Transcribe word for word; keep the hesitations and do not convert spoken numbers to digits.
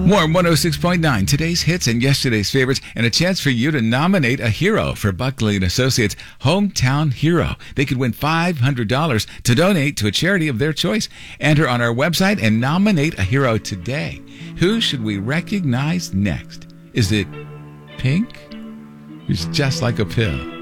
Warm one oh six point nine, today's hits and yesterday's favorites, and a chance for you to nominate a hero for Buckley and Associates Hometown Hero. They could win five hundred dollars to donate to a charity of their choice. Enter on our website and nominate a hero today. Who should we recognize next? Is it Pink? Who's just like a pill?